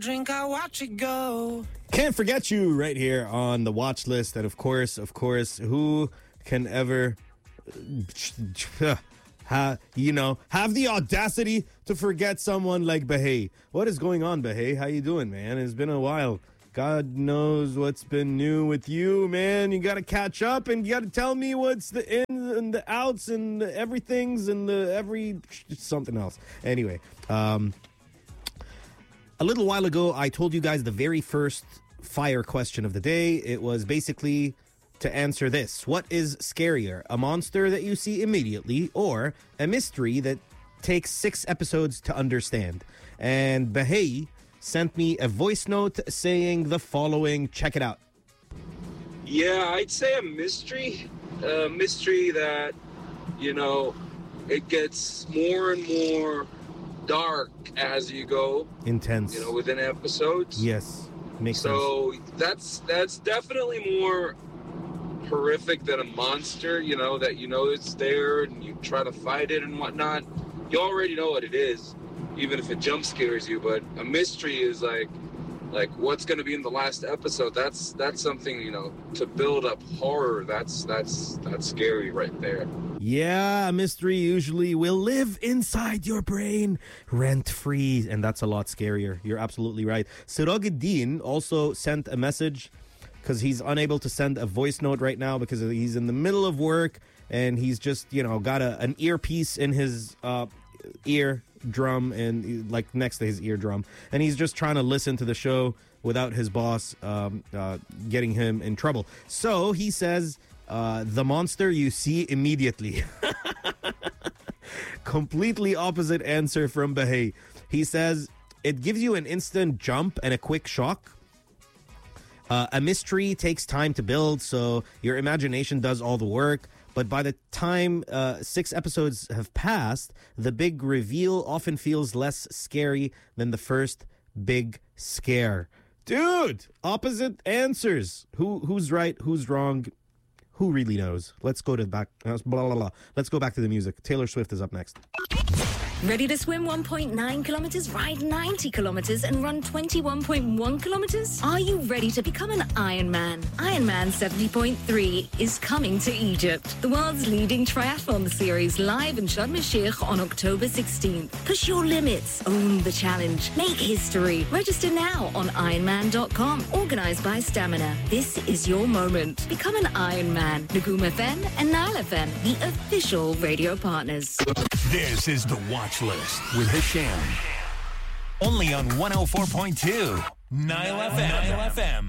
Drink, I watch it go. Can't forget you right here on the watch list. And of course, who can ever have the audacity to forget someone like Bahey? What is going on, Bahey? How you doing, man? It's been a while. God knows what's been new with you, man. You got to catch up and you got to tell me what's the ins and the outs and the everythings and something else. Anyway, a little while ago, I told you guys the very first fire question of the day. It was basically to answer this. What is scarier, a monster that you see immediately or a mystery that takes 6 episodes to understand? And Bahey sent me a voice note saying the following. Check it out. Yeah, I'd say a mystery. A mystery that, it gets more and more dark as you go. Intense. Within episodes. Yes. Makes sense. So that's definitely more horrific than a monster, that it's there and you try to fight it and whatnot. You already know what it is, even if it jump scares you. But a mystery is like what's going to be in the last episode. That's something, to build up horror. That's scary right there. Yeah, a mystery usually will live inside your brain rent-free, and that's a lot scarier. You're absolutely right. Siraguddin also sent a message because he's unable to send a voice note right now because he's in the middle of work and he's just, got an earpiece in his ear drum and next to his eardrum, and he's just trying to listen to the show without his boss getting him in trouble. So he says, the monster you see immediately. Completely opposite answer from Bahey. He says it gives you an instant jump and a quick shock. A mystery takes time to build, so your imagination does all the work. But by the time 6 episodes have passed, the big reveal often feels less scary than the first big scare. Dude, opposite answers. Who's right? Who's wrong? Who really knows? Let's go back to the music. Taylor Swift is up next. Ready to swim 1.9 kilometers, ride 90 kilometers, and run 21.1 kilometers? Are you ready to become an Ironman? Ironman 70.3 is coming to Egypt. The world's leading triathlon series, live in Sharm el-Sheikh on October 16th. Push your limits, own the challenge, make history. Register now on Ironman.com. Organized by Stamina. This is your moment. Become an Ironman. Nagum FM and Nile FM, the official radio partners. This is the Watch List with Hisham. Only on 104.2 Nile FM.